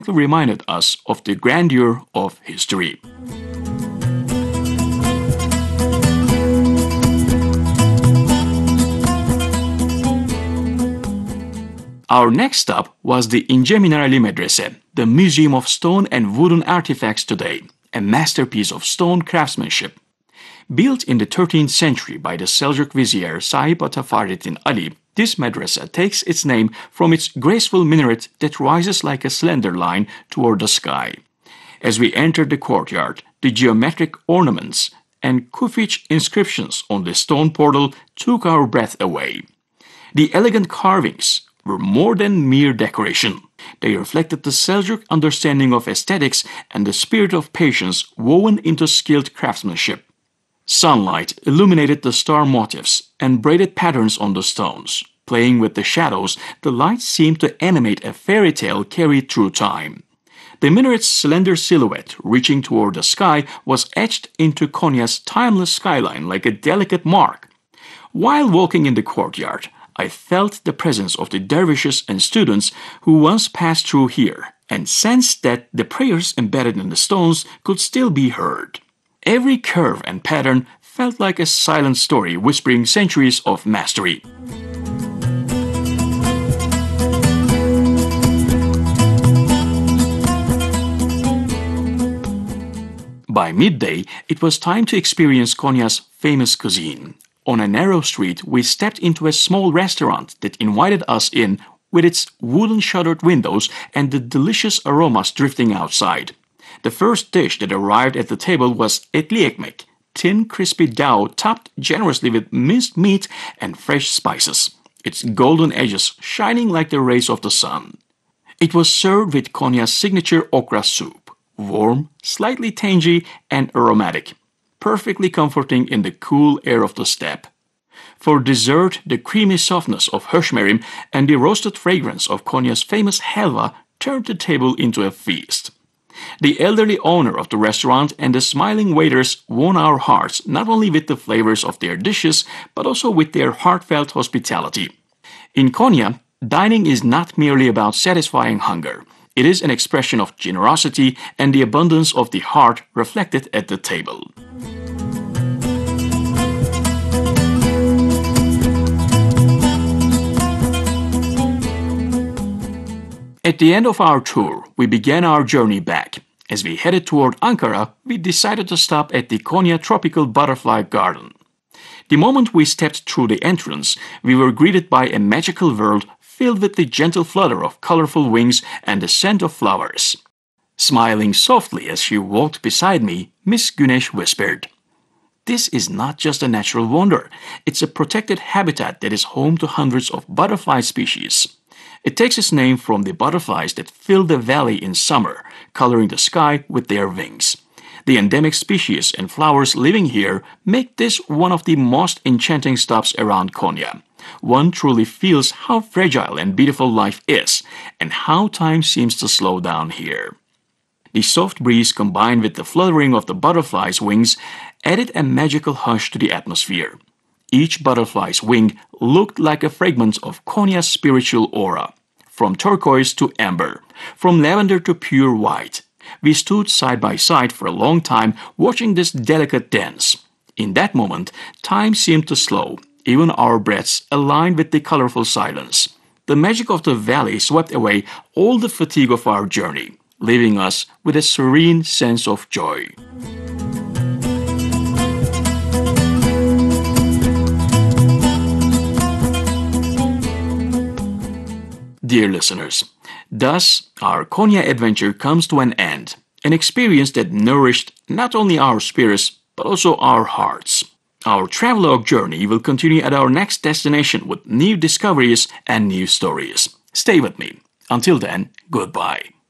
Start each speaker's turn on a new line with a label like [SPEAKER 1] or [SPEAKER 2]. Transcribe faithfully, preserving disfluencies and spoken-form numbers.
[SPEAKER 1] reminded us of the grandeur of history. Our next stop was the İnceminareli Medrese, the Museum of Stone and Wooden Artifacts today, a masterpiece of stone craftsmanship. Built in the thirteenth century by the Seljuk vizier Sahip Ata Fahrettin Ali, this madrasa takes its name from its graceful minaret that rises like a slender line toward the sky. As we entered the courtyard, the geometric ornaments and Kufic inscriptions on the stone portal took our breath away. The elegant carvings were more than mere decoration. They reflected the Seljuk understanding of aesthetics and the spirit of patience woven into skilled craftsmanship. Sunlight illuminated the star motifs and braided patterns on the stones. Playing with the shadows, the light seemed to animate a fairy tale carried through time. The minaret's slender silhouette reaching toward the sky was etched into Konya's timeless skyline like a delicate mark. While walking in the courtyard, I felt the presence of the dervishes and students who once passed through here and sensed that the prayers embedded in the stones could still be heard. Every curve and pattern felt like a silent story whispering centuries of mastery. By midday, it was time to experience Konya's famous cuisine. On a narrow street, we stepped into a small restaurant that invited us in with its wooden shuttered windows and the delicious aromas drifting outside. The first dish that arrived at the table was etli ekmek, thin crispy dough topped generously with minced meat and fresh spices, its golden edges shining like the rays of the sun. It was served with Konya's signature okra soup, warm, slightly tangy and aromatic, perfectly comforting in the cool air of the steppe. For dessert, the creamy softness of höşmerim and the roasted fragrance of Konya's famous helva turned the table into a feast. The elderly owner of the restaurant and the smiling waiters won our hearts not only with the flavors of their dishes, but also with their heartfelt hospitality. In Konya, dining is not merely about satisfying hunger. It is an expression of generosity and the abundance of the heart reflected at the table. At the end of our tour, we began our journey back. As we headed toward Ankara, we decided to stop at the Konya Tropical Butterfly Garden. The moment we stepped through the entrance, we were greeted by a magical world filled with the gentle flutter of colorful wings and the scent of flowers. Smiling softly as she walked beside me, Miss Güneş whispered, "This is not just a natural wonder. It's a protected habitat that is home to hundreds of butterfly species. It takes its name from the butterflies that fill the valley in summer, coloring the sky with their wings. The endemic species and flowers living here make this one of the most enchanting stops around Konya. One truly feels how fragile and beautiful life is, and how time seems to slow down here." The soft breeze combined with the fluttering of the butterfly's wings added a magical hush to the atmosphere. Each butterfly's wing looked like a fragment of Konya's spiritual aura. From turquoise to amber, from lavender to pure white. We stood side by side for a long time watching this delicate dance. In that moment, time seemed to slow. Even our breaths aligned with the colorful silence. The magic of the valley swept away all the fatigue of our journey, leaving us with a serene sense of joy. Dear listeners, thus our Konya adventure comes to an end, an experience that nourished not only our spirits but also our hearts. Our travelogue journey will continue at our next destination with new discoveries and new stories. Stay with me. Until then, goodbye.